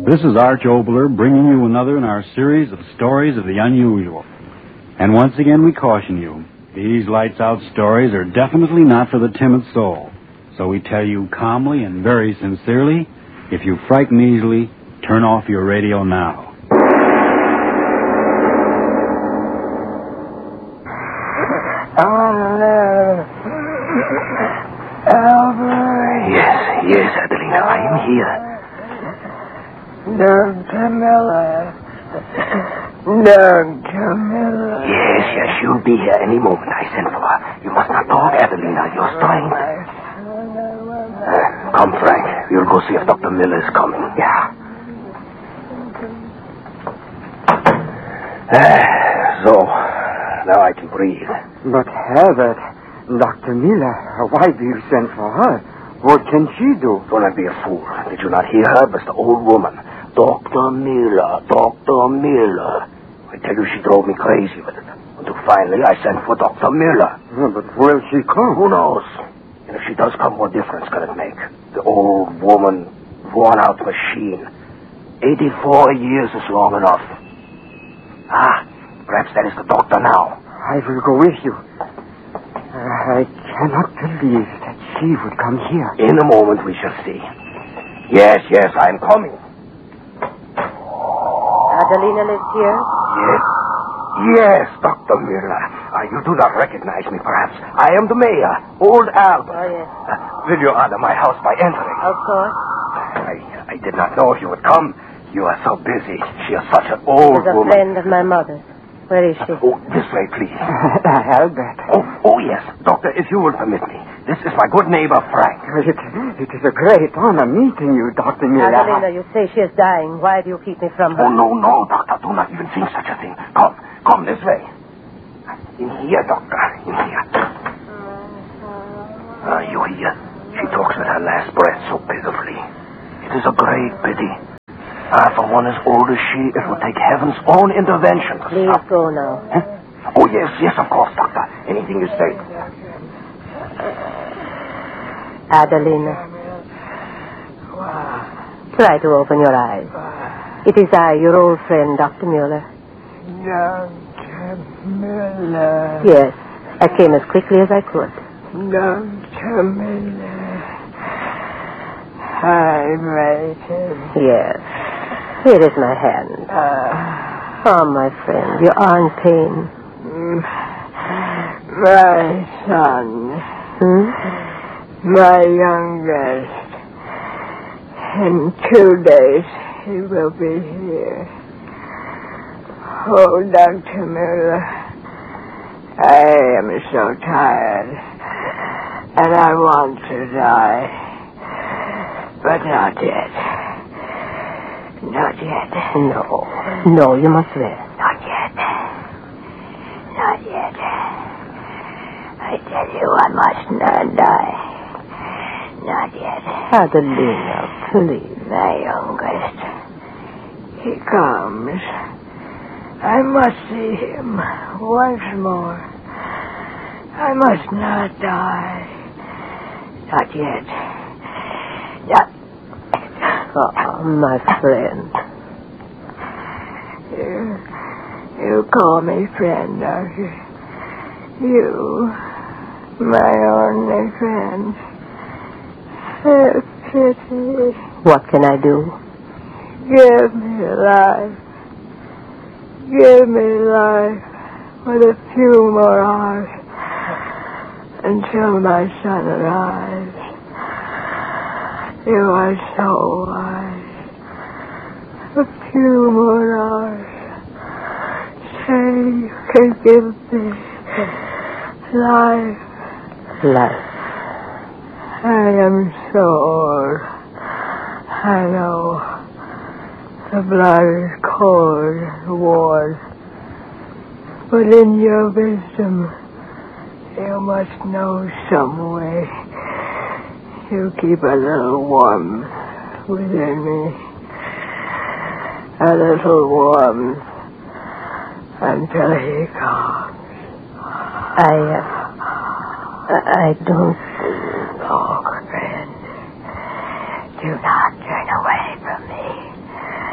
This is Arch Obler bringing you another in our series of stories of the unusual. And once again we caution you, these lights-out stories are definitely not for the timid soul. So we tell you calmly and very sincerely, if you frighten easily, turn off your radio now. Albert. Yes, Adelina, I am here. Dr. Miller. Dr. Miller. Yes, she'll be here any moment. I sent for her. You must not talk, Adelina. You're strained. Come, Frank. We'll go see if Dr. Miller is coming. Yeah. So, now I can breathe. But Herbert, Dr. Miller, why do you send for her? What can she do? Don't let me be a fool. Did you not hear her? But the old woman. Dr. Miller, Dr. Miller. I tell you, she drove me crazy with it. Until finally I sent for Dr. Miller. Oh, but will she come? Who knows? And if she does come, what difference can it make? The old woman, worn-out machine. 84 years is long enough. Perhaps that is the doctor now. I will go with you. I cannot believe that she would come here. In a moment we shall see. Yes, I am coming. Adelina lives here? Yes, Dr. Miller. You do not recognize me, perhaps. I am the mayor, old Albert. Oh, yes. Will you honor my house by entering? Of course. I did not know if you would come. You are so busy. She is such an old She's a woman. friend of my mother's. Where is she? Oh, this way, please. Albert. Oh, yes. Doctor, if you will permit me. This is my good neighbor, Frank. It is a great honor meeting you, Dr. Miller. Adelina, you say she is dying. Why do you keep me from her? Oh, no, Doctor. Do not even think such a thing. Come this way. In here, Doctor. In here. You hear? She talks with her last breath so pitifully. It is a great pity. For one as old as she, it will take heaven's own intervention to Please stop. go now. Huh? Oh, yes, of course, Doctor. Anything you say. Adelina. Try to open your eyes. It is I, your old friend, Dr. Mueller. Dr. Miller. Yes, I came as quickly as I could. Dr. Miller. I'm waiting. Yes. Here is my hand. Oh, my friend, you are in pain. My son. My youngest. In 2 days, he will be here. Oh, Dr. Miller, I am so tired, and I want to die. But not yet. Not yet. No, you must rest. Not yet. Not yet. I tell you, I must not die. Not yet. Adelina, please. My youngest. He comes. I must see him once more. I must not die. Not yet. Not. Oh, my friend. You call me friend, don't you? You, my only friend. Have pity. What can I do? Give me life. Give me life with a few more hours until my son arrives. You are so wise. A few more hours. Say you can give me life. Life. I am so old. I know. The blood is cold and warm. But in your wisdom, you must know some way. You keep a little warmth within me. A little warmth until he comes. I don't... Oh, friend. Do not turn away from me.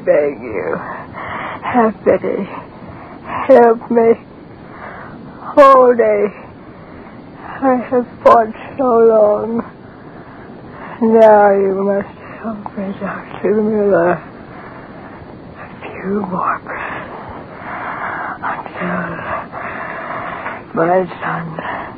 beg you. Have pity. Help me. All day. I have fought so long. Now you must help me, Dr. Miller. A few more breaths until my son.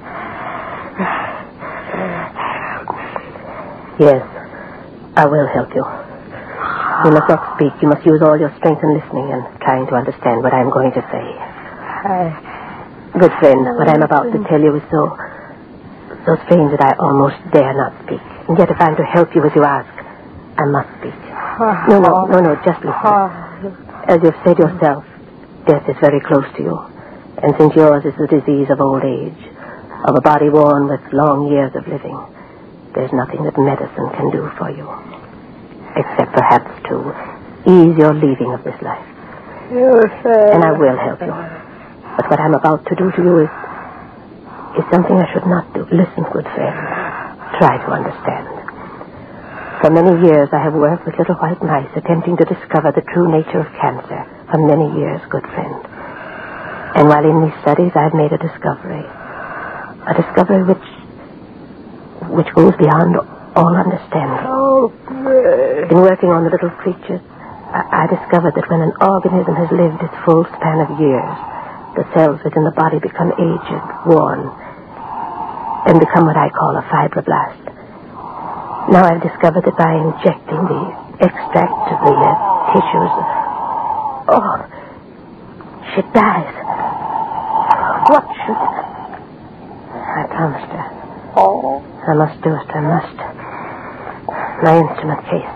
Help me. Yes, I will help you. You must not speak. You must use all your strength in listening and trying to understand what I'm going to say. Good friend, what I'm about to tell you is so strange that I almost dare not speak. And yet if I'm to help you as you ask, I must speak. No, just listen. As you've said yourself, death is very close to you. And since yours is the disease of old age, of a body worn with long years of living, there's nothing that medicine can do for you. Except perhaps to ease your leaving of this life. And I will help you. But what I'm about to do to you is something I should not do. Listen, good friend. Try to understand. For many years I have worked with little white mice attempting to discover the true nature of cancer. For many years, good friend. And while in these studies I've made a discovery. A discovery which goes beyond all understanding. In working on the little creatures, I discovered that when an organism has lived its full span of years, the cells within the body become aged, worn, and become what I call a fibroblast. Now I've discovered that by injecting the extract of the tissues... Oh, she dies. What should... I promised her. I must do it, I must. My instrument case.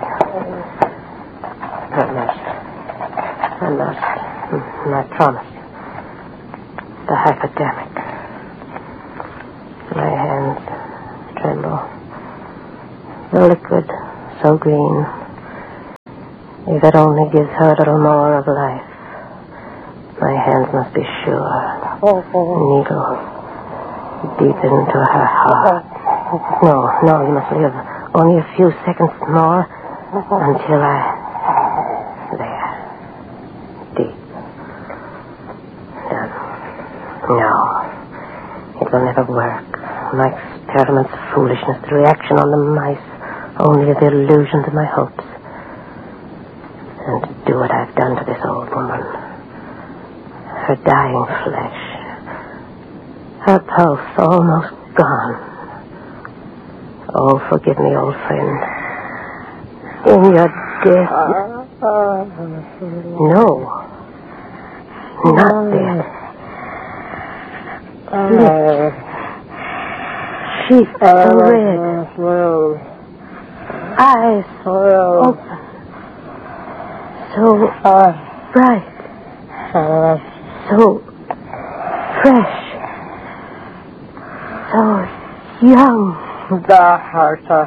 I must. I promise. The hypodermic. My hands tremble. The liquid, so green. If it only gives her a little more of life. My hands must be sure. Needle. Deep into her heart. No, you must live. Only a few seconds more until there. Deep. Done. No. It will never work. My experiment's foolishness, the reaction on the mice, only the illusions of my hopes. And to do what I've done to this old woman. Her dying flesh. Her pulse almost gone. Oh, forgive me, old friend. In your death... No. Not death. Lips. Cheeks so red. Eyes open. So bright. So fresh. So young. Doctor.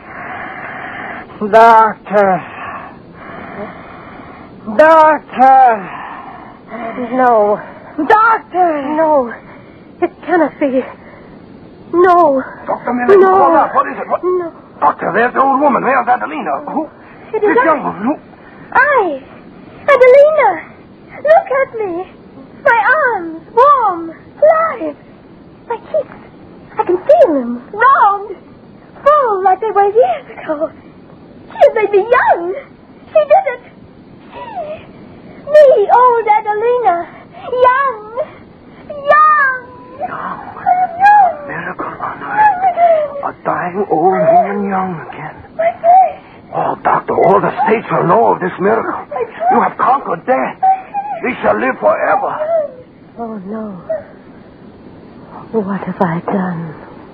No. Doctor! No. It cannot be. No. Dr. Miller, No. hold on. What is it? What? No. Doctor, there's the old woman. There's Adelina. Who? It is This I. young woman. Who? I. Adelina. Look at me. My arms. Warm. Alive. My cheeks. I can feel them. Round. Full like they were years ago. She has made me young. She did it. Me, old Adelina. Young. Young. Miracle on earth. A dying old woman young again. My face. Oh, doctor, all the states will know of this miracle. You have conquered death. She shall live forever. Oh, no. What have I done?